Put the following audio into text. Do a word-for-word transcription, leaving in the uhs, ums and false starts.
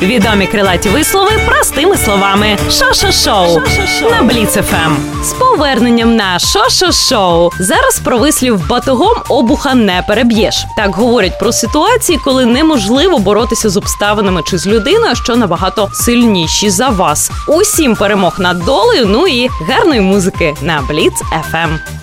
Відомі крилаті вислови простими словами. Шо-шо-шоу на Бліц еф ем. З поверненням на шо-шо-шоу. Зараз про вислів «батогом обуха не переб'єш». Так говорять про ситуації, коли неможливо боротися з обставинами чи з людиною, що набагато сильніші за вас. Усім перемог над долею, ну і гарної музики на Бліц еф ем.